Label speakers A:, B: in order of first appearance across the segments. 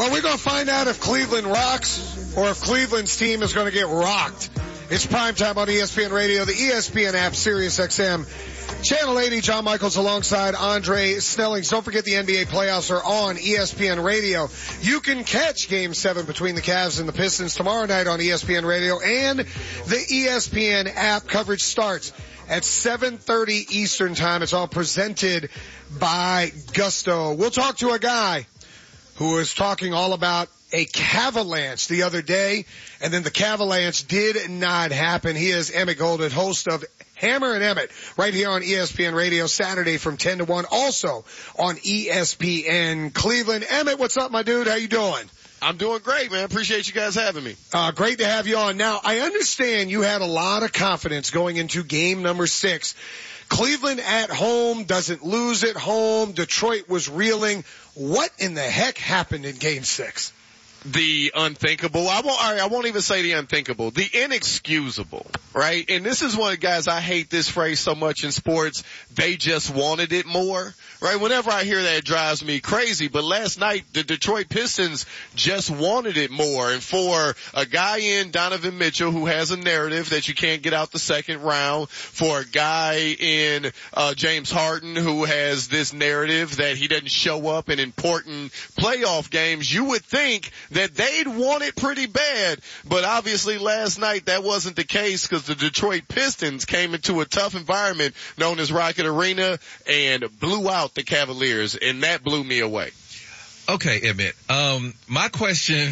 A: Well, we're going to find out if Cleveland rocks or if Cleveland's team is going to get rocked. It's primetime on ESPN Radio, the ESPN app, Sirius XM, Channel 80. John Michaels alongside Andre Snellings. Don't forget the NBA playoffs are on ESPN Radio. You can catch Game 7 between the Cavs and the Pistons tomorrow night on ESPN Radio, and the ESPN app. Coverage starts at 7:30 Eastern Time. It's all presented by Gusto. We'll talk to a guy who was talking all about a Cavalanche the other day, and then the Cavalanche did not happen. He is Emmett Golden, host of Hammer and Emmett, right here on ESPN Radio, Saturday from 10 to 1, also on ESPN Cleveland. Emmett, what's up, my dude? How you doing?
B: I'm doing great, man. Appreciate you guys having me.
A: Great to have you on. Now, I understand you had a lot of confidence going into game number 6. Cleveland at home, doesn't lose at home. Detroit was reeling. What in the heck happened in game 6?
B: The unthinkable. I won't even say the unthinkable. The inexcusable, right? And this is one of the guys, I hate this phrase so much in sports. They just wanted it more, right? Whenever I hear that, it drives me crazy. But last night, the Detroit Pistons just wanted it more. And for a guy in Donovan Mitchell who has a narrative that you can't get out the second round, for a guy in James Harden who has this narrative that he doesn't show up in important playoff games, you would think that they'd want it pretty bad. But obviously last night that wasn't the case, because the Detroit Pistons came into a tough environment known as Rocket Arena and blew out the Cavaliers, and that blew me away.
C: Okay, Emmett. My question,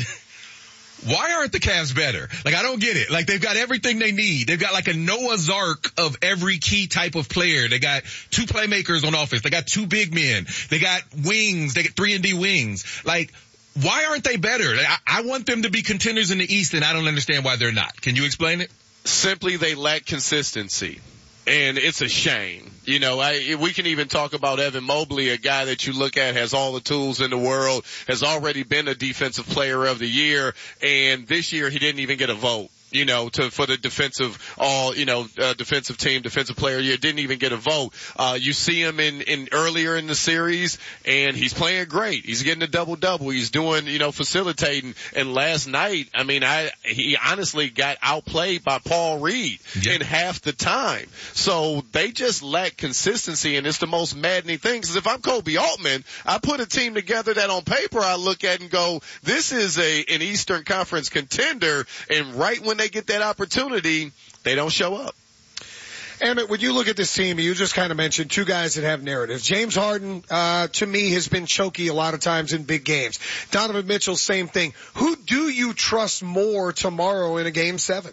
C: why aren't the Cavs better? Like, I don't get it. Like, they've got everything they need. They've got like a Noah's Ark of every key type of player. They got 2 playmakers on offense. They got 2 big men. They got wings. They got 3-and-D wings. Like, why aren't they better? I want them to be contenders in the East, and I don't understand why they're not. Can you explain it?
B: Simply, they lack consistency. And it's a shame. You know, we can even talk about Evan Mobley, a guy that you look at has all the tools in the world, has already been a defensive player of the year, and this year he didn't even get a vote. You know, for the defensive defensive team, defensive player of the year, didn't even get a vote. You see him in earlier in the series, and he's playing great. He's getting a double-double. He's doing, facilitating. And last night, he honestly got outplayed by Paul Reed in half the time. So they just lack consistency, and it's the most maddening thing. Because if I'm Kobe Altman, I put a team together that on paper I look at and go, this is an Eastern Conference contender, and right when they get that opportunity, they don't show up.
A: Emmett, when you look at this team, you just kind of mentioned 2 guys that have narratives. James Harden, to me, has been choky a lot of times in big games. Donovan Mitchell, same thing. Who do you trust more tomorrow in a game 7?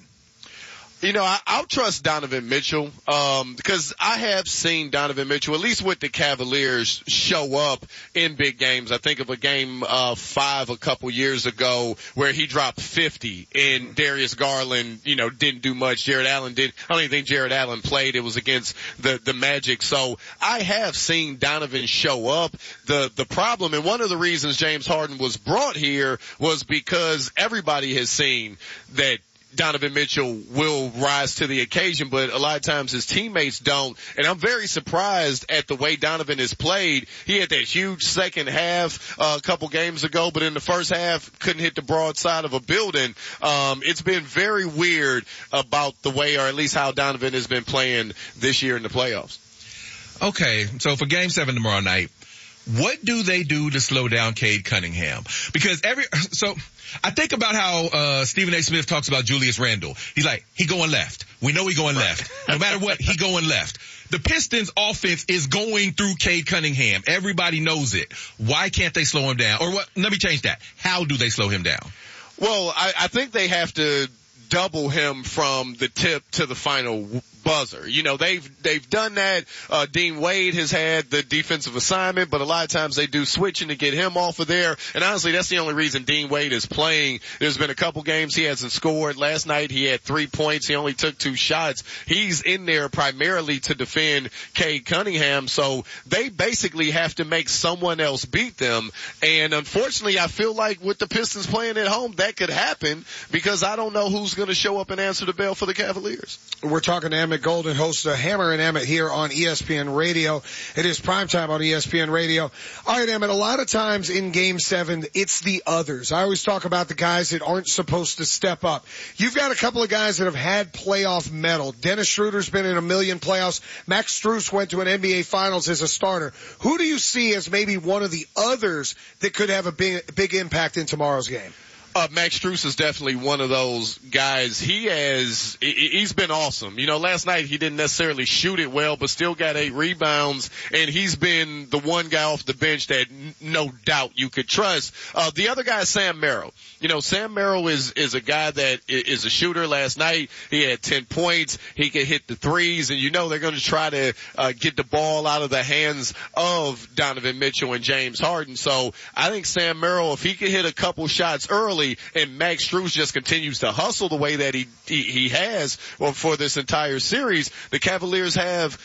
B: I'll trust Donovan Mitchell, because I have seen Donovan Mitchell, at least with the Cavaliers, show up in big games. I think of a game 5 a couple years ago where he dropped 50 and Darius Garland, didn't do much. Jared Allen did. I don't even think Jared Allen played. It was against the Magic. So I have seen Donovan show up. The problem, and one of the reasons James Harden was brought here, was because everybody has seen that Donovan Mitchell will rise to the occasion, but a lot of times his teammates don't. And I'm very surprised at the way Donovan has played. He had that huge second half a couple games ago, but in the first half couldn't hit the broadside of a building. It's been very weird about the way, or at least how Donovan has been playing this year in the playoffs.
C: Okay, so for game 7 tomorrow night, what do they do to slow down Cade Cunningham? Because I think about how Stephen A. Smith talks about Julius Randle. He's like, he going left. We know he going left. No matter what, he going left. The Pistons offense is going through Cade Cunningham. Everybody knows it. Why can't they slow him down? Or what? Let me change that. How do they slow him down?
B: Well, I think they have to double him from the tip to the final buzzer. They've done that. Dean Wade has had the defensive assignment, but a lot of times they do switching to get him off of there. And honestly, that's the only reason Dean Wade is playing. There's been a couple games he hasn't scored. Last night he had 3 points. He only took 2 shots. He's in there primarily to defend Cade Cunningham. So they basically have to make someone else beat them. And unfortunately, I feel like with the Pistons playing at home, that could happen, because I don't know who's going to show up and answer the bell for the Cavaliers.
A: We're talking to Emmett Golden, host of Hammer and Emmett here on ESPN Radio. It is primetime on ESPN Radio. All right, Emmett, a lot of times in Game 7, it's the others. I always talk about the guys that aren't supposed to step up. You've got a couple of guys that have had playoff mettle. Dennis Schroeder's been in a million playoffs. Max Strus went to an NBA Finals as a starter. Who do you see as maybe one of the others that could have a big impact in tomorrow's game?
B: Max Strus is definitely one of those guys. He's been awesome. You know, last night he didn't necessarily shoot it well, but still got 8 rebounds, and he's been the one guy off the bench that no doubt you could trust. The other guy is Sam Merrill. You know, Sam Merrill is a guy that is a shooter. Last night he had 10 points. He could hit the threes, and you know they're going to try to get the ball out of the hands of Donovan Mitchell and James Harden. So I think Sam Merrill, if he could hit a couple shots early, and Max Strus just continues to hustle the way that he has for this entire series, the Cavaliers have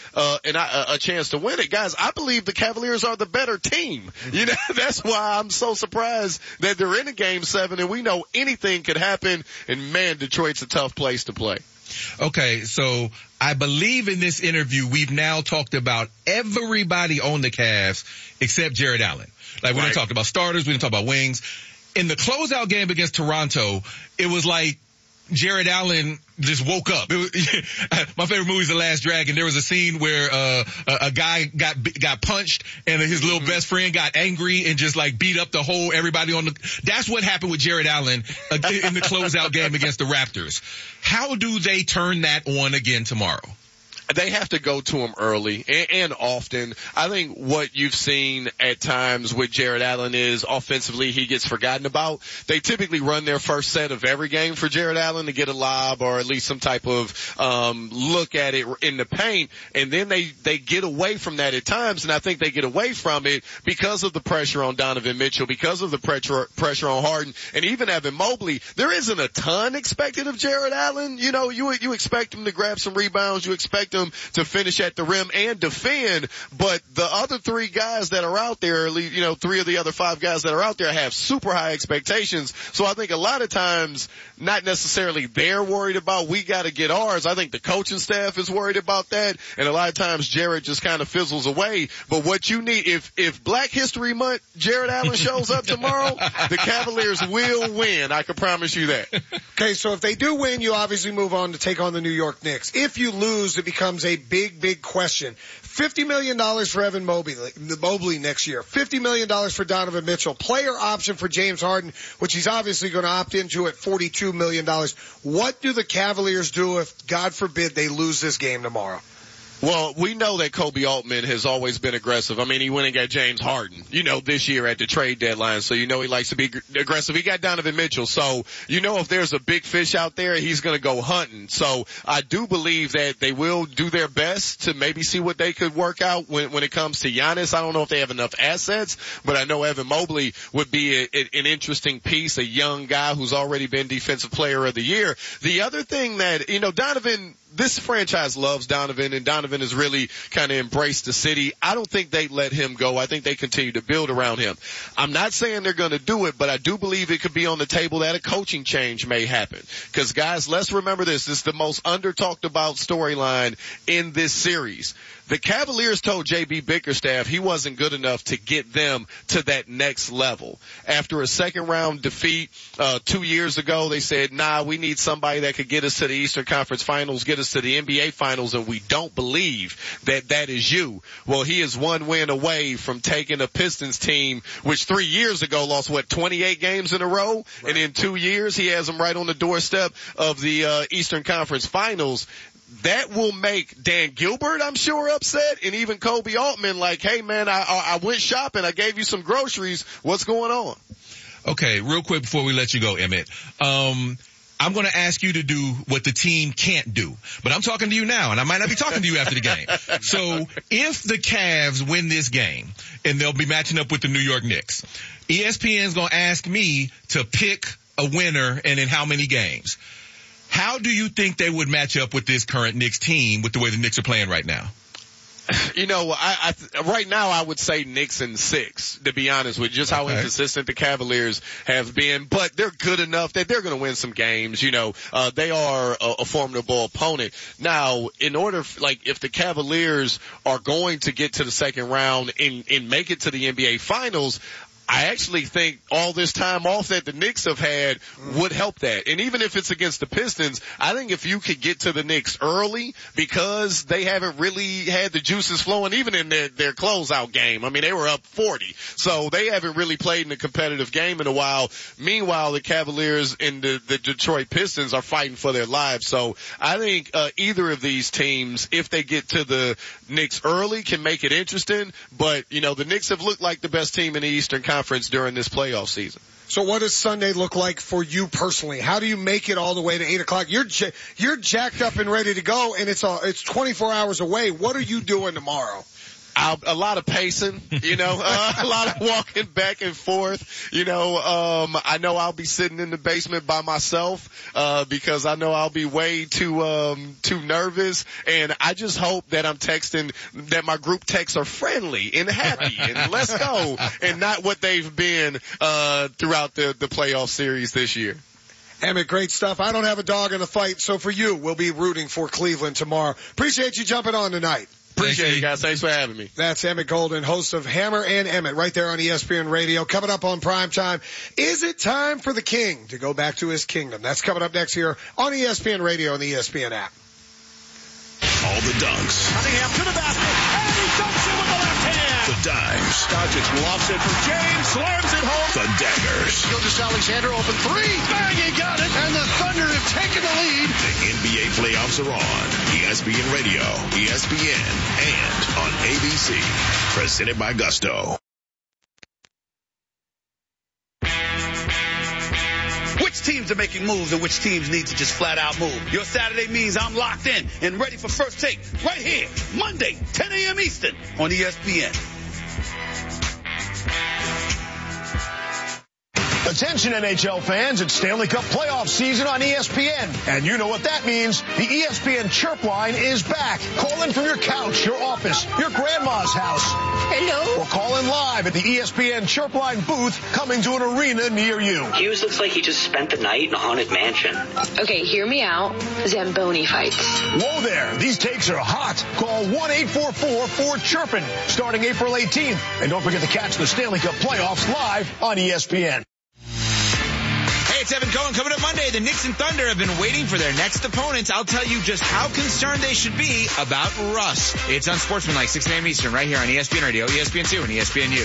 B: a chance to win it. Guys, I believe the Cavaliers are the better team. You know, that's why I'm so surprised that they're in a Game 7, and we know anything could happen, and man, Detroit's a tough place to play.
C: Okay, so I believe in this interview we've now talked about everybody on the Cavs except Jared Allen. Like, we didn't talk about starters, we didn't talk about wings. In the closeout game against Toronto, it was like Jared Allen just woke up. My favorite movie is The Last Dragon. There was a scene where a guy got punched and his little best friend got angry and just like beat up everybody on the. That's what happened with Jared Allen in the closeout game against the Raptors. How do they turn that on again tomorrow?
B: They have to go to him early and often. I think what you've seen at times with Jared Allen is offensively he gets forgotten about. They typically run their first set of every game for Jared Allen to get a lob or at least some type of look at it in the paint, and then they get away from that at times, and I think they get away from it because of the pressure on Donovan Mitchell, because of the pressure on Harden, and even Evan Mobley. There isn't a ton expected of Jared Allen. You know, you expect him to grab some rebounds, you expect him to finish at the rim and defend, but the other 3 guys that are out there, you know, 3 of the other 5 guys that are out there have super high expectations. So I think a lot of times, not necessarily they're worried about we got to get ours. I think the coaching staff is worried about that, and a lot of times Jared just kind of fizzles away. But what you need, if Black History Month Jared Allen shows up tomorrow, the Cavaliers will win. I can promise you that.
A: Okay, so if they do win, you obviously move on to take on the New York Knicks. If you lose, it becomes a big question. $50 million for Evan Mobley next year. $50 million for Donovan Mitchell. Player option for James Harden, which he's obviously going to opt into at $42 million. What do the Cavaliers do if, God forbid, they lose this game tomorrow?
B: Well, we know that Kobe Altman has always been aggressive. I mean, he went and got James Harden, you know, this year at the trade deadline. So, you know, he likes to be aggressive. He got Donovan Mitchell. So, you know, if there's a big fish out there, he's going to go hunting. So I do believe that they will do their best to maybe see what they could work out when it comes to Giannis. I don't know if they have enough assets, but I know Evan Mobley would be an interesting piece, a young guy who's already been Defensive Player of the Year. The other thing that, you know, Donovan, this franchise loves Donovan, and Donovan has really kind of embraced the city. I don't think they let him go. I think they continue to build around him. I'm not saying they're going to do it, but I do believe it could be on the table that a coaching change may happen. Because, guys, let's remember this. This is the most under-talked about storyline in this series. The Cavaliers told J.B. Bickerstaff he wasn't good enough to get them to that next level. After a second-round defeat 2 years ago, they said, nah, we need somebody that could get us to the Eastern Conference Finals, get us to the NBA Finals, and we don't believe that is you. Well, he is one win away from taking a Pistons team, which 3 years ago lost, 28 games in a row? Right. And in 2 years, he has them right on the doorstep of the Eastern Conference Finals. That will make Dan Gilbert, I'm sure, upset, and even Kobe Altman like, hey, man, I went shopping. I gave you some groceries. What's going on?
C: Okay, real quick before we let you go, Emmett. I'm going to ask you to do what the team can't do. But I'm talking to you now, and I might not be talking to you after the game. So if the Cavs win this game, and they'll be matching up with the New York Knicks, ESPN's going to ask me to pick a winner and in how many games. How do you think they would match up with this current Knicks team with the way the Knicks are playing right now?
B: You know, right now I would say Knicks in 6, to be honest with you, just how inconsistent the Cavaliers have been. But they're good enough that they're going to win some games. You know, they are a formidable opponent. Now, in order, if the Cavaliers are going to get to the second round and make it to the NBA Finals, I actually think all this time off that the Knicks have had would help that. And even if it's against the Pistons, I think if you could get to the Knicks early, because they haven't really had the juices flowing even in their closeout game. I mean, they were up 40. So they haven't really played in a competitive game in a while. Meanwhile, the Cavaliers and the Detroit Pistons are fighting for their lives. So I think either of these teams, if they get to the Knicks early, can make it interesting. But, you know, the Knicks have looked like the best team in the Eastern Conference during this playoff season.
A: So what does Sunday look like for you personally? How do you make it all the way to 8 o'clock? You're jacked up and ready to go, and it's 24 hours away. What are you doing tomorrow?
B: A lot of pacing, you know, a lot of walking back and forth. You know, I know I'll be sitting in the basement by myself, because I know I'll be way too nervous. And I just hope that I'm texting, that my group texts are friendly and happy and let's go, and not what they've been, throughout the playoff series this year.
A: Emmett, great stuff. I don't have a dog in the fight, so for you, we'll be rooting for Cleveland tomorrow. Appreciate you jumping on tonight.
B: Appreciate it, guys. Thanks for having me.
A: That's Emmett Golden, host of Hammer and Emmett, right there on ESPN Radio. Coming up on Primetime, is it time for the King to go back to his kingdom? That's coming up next here on ESPN Radio and the ESPN app.
D: All the dunks.
E: Cunningham to the basket, and he dunks it with the left hand.
D: The dimes.
E: Doncic lofts it for James, slams it home.
D: The daggers.
E: Gilgeous-Alexander open three. Bang, he got it. And the Thunder have taken the lead.
D: The NBA playoffs are on ESPN Radio, ESPN, and on ABC. Presented by Gusto.
F: Which teams are making moves and which teams need to just flat out move? Your Saturday means I'm locked in and ready for First Take right here, Monday, 10 a.m. Eastern on ESPN.
G: Attention NHL fans, it's Stanley Cup playoff season on ESPN. And you know what that means. The ESPN Chirp line is back. Call in from your couch, your office, your grandma's house.
H: Hello.
G: Or call in live at the ESPN Chirp line booth coming to an arena near you.
H: Hughes looks like he just spent the night in a haunted mansion. Okay, hear me out. Zamboni fights.
G: Whoa there. These takes are hot. Call 1-844-4-CHIRPIN starting April 18th. And don't forget to catch the Stanley Cup playoffs live on ESPN.
I: Hey, it's Evan Cohen. Coming up Monday, the Knicks and Thunder have been waiting for their next opponents. I'll tell you just how concerned they should be about Russ. It's Unsportsmanlike, 6 a.m. Eastern, right here on ESPN Radio, ESPN2, and ESPNU.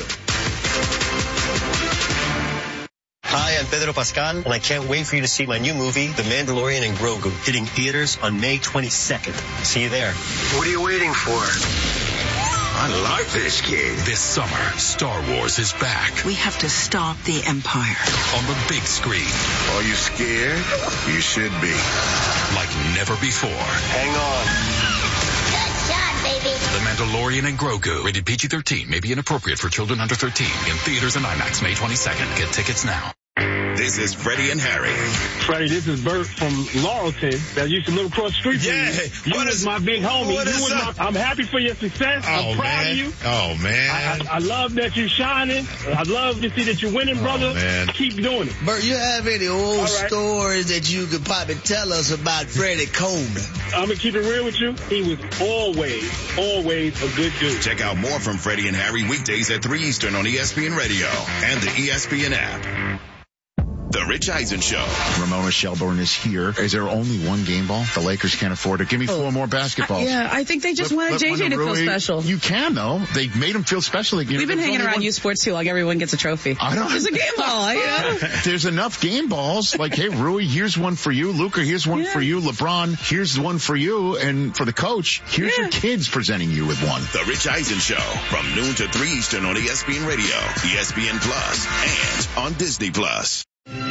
J: Hi, I'm Pedro Pascal, and I can't wait for you to see my new movie, The Mandalorian and Grogu, hitting theaters on May 22nd. See you there.
K: What are you waiting for? I like this kid.
D: This summer, Star Wars is back.
L: We have to stop the Empire.
D: On the big screen.
K: Are you scared? You should be.
D: Like never before.
K: Hang on.
M: Good shot, baby.
D: The Mandalorian and Grogu. Rated PG-13. May be inappropriate for children under 13. In theaters and IMAX May 22nd. Get tickets now. This is Freddie and Harry.
N: Freddie, this is Bert from Laurelton that used to live across the street from you. You was my big homie. I'm happy for your success. I'm proud of you.
C: Oh, man.
N: I love that you're shining. I love to see that you're winning, brother.
C: Man.
N: Keep doing it.
O: Bert, you have any old stories that you could probably tell us about Freddie Coleman?
N: I'm going to keep it real with you. He was always a good dude.
D: Check out more from Freddie and Harry weekdays at 3 Eastern on ESPN Radio and the ESPN app. The Rich Eisen Show.
P: Ramona Shelburne is here. Is there only one game ball? The Lakers can't afford it. Give me 4 more basketballs.
Q: Yeah, I think they just wanted JJ to feel special.
P: You can, though. They made him feel special.
Q: We've been hanging around U Sports too long. Everyone gets a trophy. There's a game ball, you know?
P: There's enough game balls. Like, hey, Rui, here's one for you. Luka, here's one for you. LeBron, here's one for you. And for the coach, here's your kids presenting you with one.
D: The Rich Eisen Show from noon to 3 Eastern on ESPN Radio, ESPN Plus, and on Disney Plus.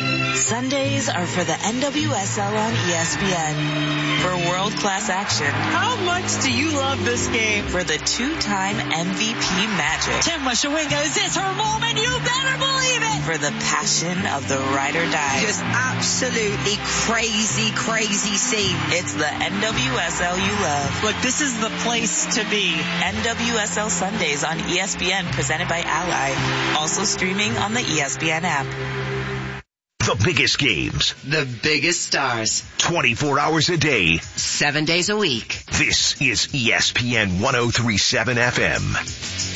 R: Sundays are for the NWSL on ESPN. For world-class action.
S: How much do you love this game?
R: For the two-time MVP magic.
S: Tim Shawinga, is this her moment? You better believe it!
R: For the passion of the ride or die.
S: Just absolutely crazy, crazy scene.
R: It's the NWSL you love.
S: Look, this is the place to be.
R: NWSL Sundays on ESPN, presented by Ally. Also streaming on the ESPN app.
T: The biggest games.
U: The biggest stars.
T: 24 hours a day.
U: 7 days a week.
T: This is ESPN 103.7 FM.